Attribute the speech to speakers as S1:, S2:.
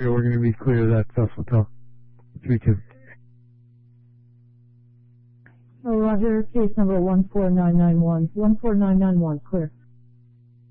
S1: we're going to be clear. That's us hotel. 3-2.
S2: Oh, Roger, case number 14991. 14991, clear.